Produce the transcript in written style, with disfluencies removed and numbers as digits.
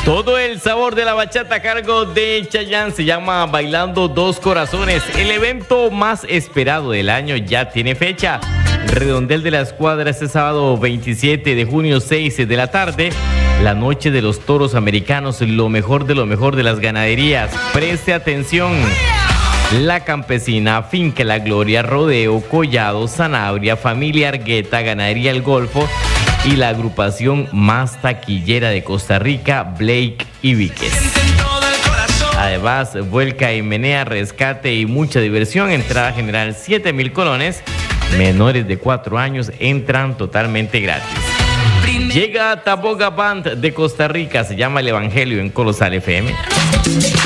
Todo el sabor de la bachata a cargo de Chayanne se llama Bailando Dos Corazones. El evento más esperado del año ya tiene fecha. Redondel de la Escuadra este sábado 27 de junio, 6 de la tarde. La noche de los toros americanos, lo mejor de las ganaderías. Preste atención. La Campesina, Finca La Gloria, Rodeo, Collado, Sanabria, Familia Argueta, Ganadería El Golfo y la agrupación más taquillera de Costa Rica, Blake y Víquez. Además, vuelca y menea, rescate y mucha diversión. Entrada general 7,000 colones. Menores de 4 años entran totalmente gratis. Llega Taboga Band de Costa Rica, se llama El Evangelio en Colosal FM.